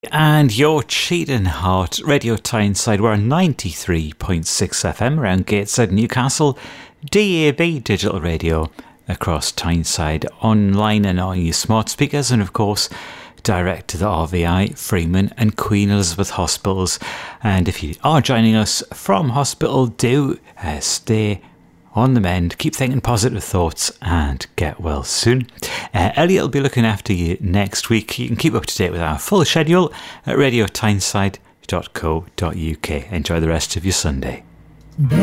And your cheating heart, Radio Tyneside, we're 93.6 FM around Gateshead, Newcastle, DAB digital radio across Tyneside, online and on your smart speakers, and of course direct to the RVI, Freeman and Queen Elizabeth hospitals. And if you are joining us from hospital, do stay on the mend, keep thinking positive thoughts and get well soon. Elliot will be looking after you next week. You can keep up to date with our full schedule at radiotyneside.co.uk. Enjoy the rest of your Sunday.